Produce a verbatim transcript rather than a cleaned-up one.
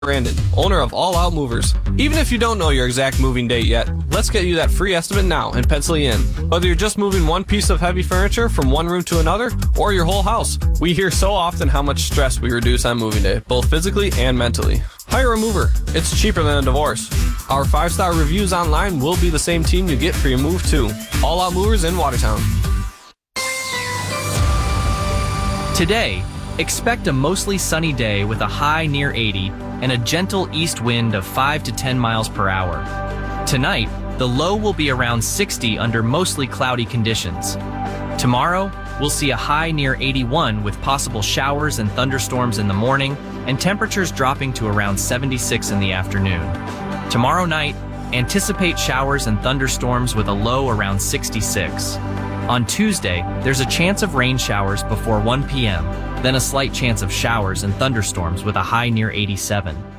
Brandon, owner of All Out Movers. Even if you don't know your exact moving date yet, let's get you that free estimate now and pencil you in. Whether you're just moving one piece of heavy furniture from one room to another or your whole house, we hear so often how much stress we reduce on moving day, both physically and mentally. Hire a mover. It's cheaper than a divorce. Our five-star reviews online will be the same team you get for your move too. All Out Movers in Watertown. Today, expect a mostly sunny day with a high near eighty and a gentle east wind of five to ten miles per hour. Tonight, the low will be around sixty under mostly cloudy conditions. Tomorrow, we'll see a high near eighty-one with possible showers and thunderstorms in the morning and temperatures dropping to around seventy-six in the afternoon. Tomorrow night, anticipate showers and thunderstorms with a low around sixty-six. On Tuesday, there's a chance of rain showers before one p m, then a slight chance of showers and thunderstorms with a high near eighty-seven.